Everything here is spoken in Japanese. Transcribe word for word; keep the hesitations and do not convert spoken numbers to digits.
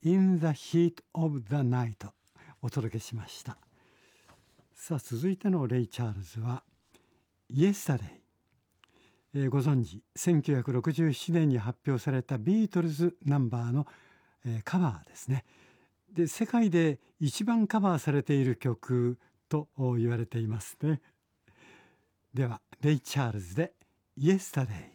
In the Heat of the Night お届けしました。さあ続いてのレイ・チャールズは Yesterday、えー、ご存知せんきゅうひゃくろくじゅうななねんに発表されたビートルズナンバーの、えー、カバーですね。で世界で一番カバーされている曲と言われていますね。ではレイ・チャールズで Yesterday。